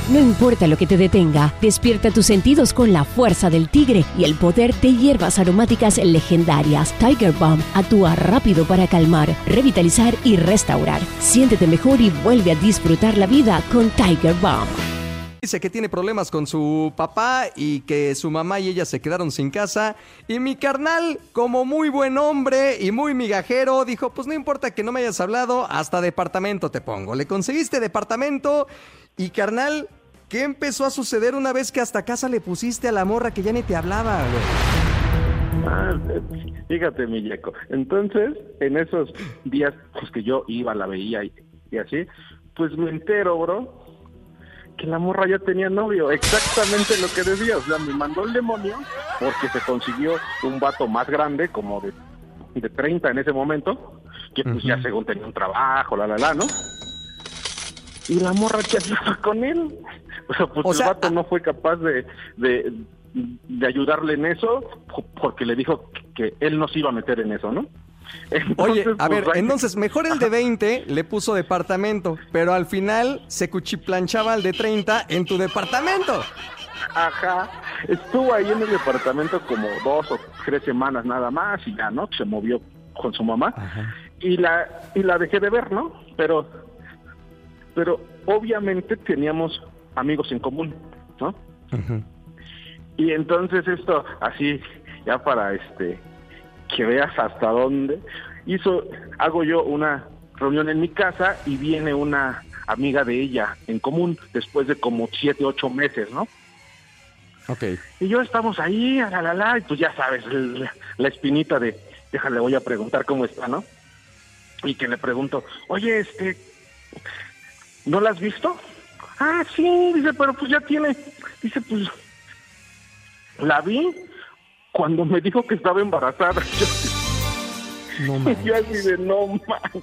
No importa lo que te detenga, despierta tus sentidos con la fuerza del tigre y el poder de hierbas aromáticas legendarias. Tiger Balm actúa rápido para calmar, revitalizar y restaurar. Siéntete mejor y vuelve a disfrutar la vida con Tiger Balm. Dice que tiene problemas con su papá y que su mamá y ella se quedaron sin casa. Y mi carnal, como muy buen hombre y muy migajero, dijo, pues no importa que no me hayas hablado, hasta departamento te pongo. Le conseguiste departamento y carnal, ¿qué empezó a suceder una vez que hasta casa le pusiste a la morra que ya ni te hablaba, güey? Fíjate, mi Yeco. Entonces, en esos días pues, que yo iba, la veía y así, pues me entero, bro, que la morra ya tenía novio, exactamente lo que decía, o sea, me mandó el demonio porque se consiguió un vato más grande, como de 30 en ese momento, que pues ya según tenía un trabajo, ¿no? Y la morra que andaba con él, o sea, el vato no fue capaz de ayudarle en eso, porque le dijo que él no se iba a meter en eso, ¿no? Entonces, oye, a ver, entonces mejor el de 20 le puso departamento, pero al final se cuchiplanchaba al de 30 en tu departamento. Ajá, estuvo ahí en el departamento como 2 o 3 semanas nada más y ya, ¿no? Se movió con su mamá. Ajá. y la dejé de ver, ¿no? Pero obviamente teníamos amigos en común, ¿no? Uh-huh. Y entonces esto así ya para que veas hasta dónde hago yo una reunión en mi casa y viene una amiga de ella en común después de como 7, 8 meses, ¿no? Okay. Y yo estamos ahí, y pues ya sabes, la espinita de, déjale, voy a preguntar cómo está, ¿no? Y que le pregunto, oye, ¿no la has visto? Ah, sí, dice, pero pues ya tiene, dice, pues, la vi cuando me dijo que estaba embarazada. No manches. Yo así de, no manches.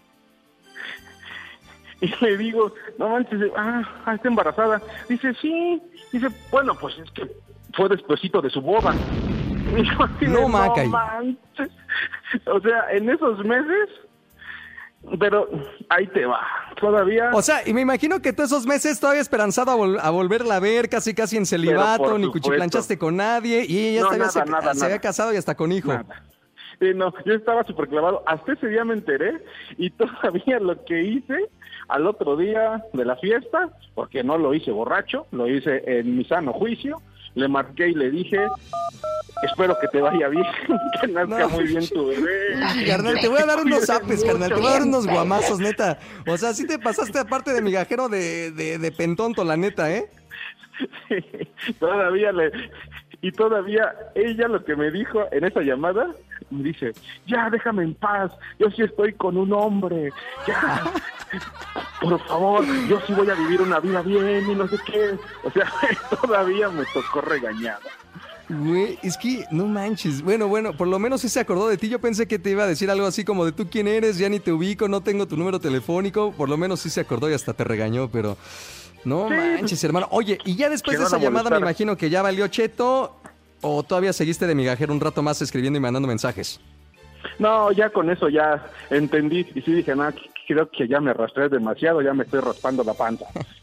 Y le digo, no manches, está embarazada. Dice, sí. Dice, bueno, pues es que fue despuesito de su boda. Y yo así no de, manches. O sea, en esos meses, pero ahí te va, todavía. O sea, y me imagino que tú esos meses todavía esperanzado a volverla a ver, casi en celibato, ni cuchiplanchaste con nadie, y ella se había casado y hasta con hijo. Nada. No, yo estaba súper clavado. Hasta ese día me enteré y todavía lo que hice al otro día de la fiesta, porque no lo hice borracho, lo hice en mi sano juicio, le marqué y le dije, espero que te vaya bien, que nazca muy bien tu bebé. Carnal, te voy a dar unos apes, carnal, te voy a dar unos guamazos, neta. O sea, sí te pasaste aparte de migajero de pentonto, la neta, ¿eh? Sí, todavía ella lo que me dijo en esa llamada, me dice, ya déjame en paz, yo sí estoy con un hombre, ya, por favor, yo sí voy a vivir una vida bien y no sé qué. O sea, todavía me tocó regañar. Güey, es que no manches. Bueno, por lo menos sí se acordó de ti. Yo pensé que te iba a decir algo así como de tú quién eres, ya ni te ubico, no tengo tu número telefónico. Por lo menos sí se acordó y hasta te regañó, pero no manches, hermano. Oye, y ya después de esa llamada me imagino que ya valió cheto, o todavía seguiste de migajero un rato más escribiendo y mandando mensajes. No, ya con eso ya entendí y sí dije, no, creo que ya me arrastré demasiado, ya me estoy raspando la panza.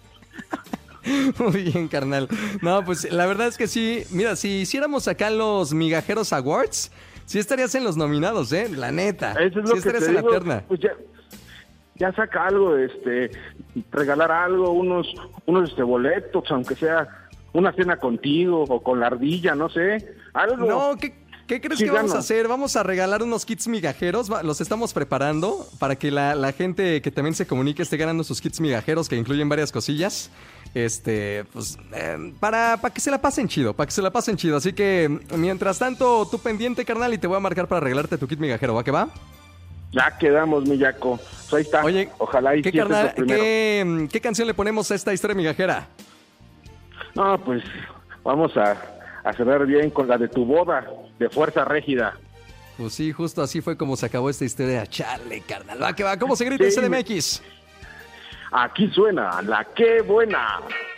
Muy bien, carnal. No, pues la verdad es que sí. Mira, si hiciéramos acá los Migajeros Awards, sí estarías en los nominados, la neta. Eso es lo sí que estarías te en digo, la terna. Pues ya saca algo, regalar algo, unos boletos, aunque sea una cena contigo o con la ardilla, no sé, algo. No, ¿Qué crees que vamos a hacer? Vamos a regalar unos kits migajeros, los estamos preparando para que la gente que también se comunique esté ganando sus kits migajeros que incluyen varias cosillas. Para que se la pasen chido, Así que, mientras tanto, tú pendiente, carnal, y te voy a marcar para regalarte tu kit migajero, ¿va que va? Ya quedamos, mi Yaco. Pues ahí está. Oye, ojalá y carnal, ¿qué canción le ponemos a esta historia migajera? No, pues vamos a cerrar bien con la de tu boda, de Fuerza Régida. Pues sí, justo así fue como se acabó esta historia. Chale, carnal, va que va. ¿Cómo se grita el CDMX? Aquí suena la Qué Buena.